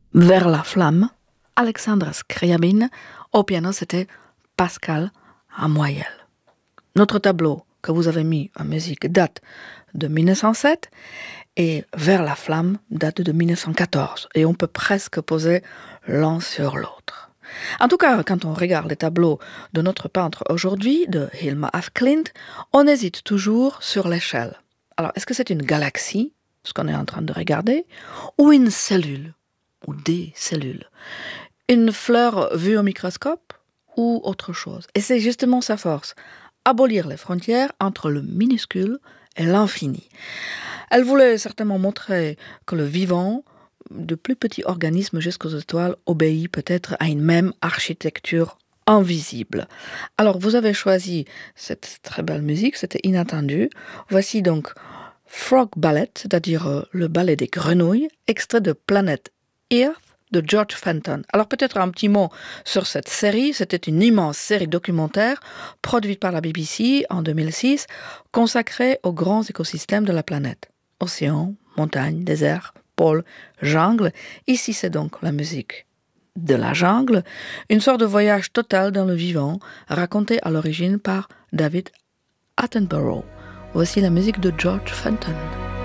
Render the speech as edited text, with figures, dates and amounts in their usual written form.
Vers la flamme, Alexandra Scriabine. Au piano, c'était Pascal Amoyel. Notre tableau que vous avez mis en musique date de 1907 et Vers la flamme date de 1914. Et on peut presque poser l'un sur l'autre. En tout cas, quand on regarde les tableaux de notre peintre aujourd'hui, de Hilma af Klint, on hésite toujours sur l'échelle. Alors, est-ce que c'est une galaxie, ce qu'on est en train de regarder, ou une cellule, ou des cellules? Une fleur vue au microscope, ou autre chose? Et c'est justement sa force, abolir les frontières entre le minuscule et l'infini. Elle voulait certainement montrer que le vivant, de plus petits organismes jusqu'aux étoiles, obéit peut-être à une même architecture invisible. Alors, vous avez choisi cette très belle musique, c'était inattendu. Voici donc Frog Ballet, c'est-à-dire le ballet des grenouilles, extrait de Planet Earth de George Fenton. Alors peut-être un petit mot sur cette série. C'était une immense série documentaire produite par la BBC en 2006, consacrée aux grands écosystèmes de la planète. Océans, montagnes, déserts, pôles, jungle. Ici, c'est donc la musique de la jungle, une sorte de voyage total dans le vivant, raconté à l'origine par David Attenborough. Voici la musique de George Fenton.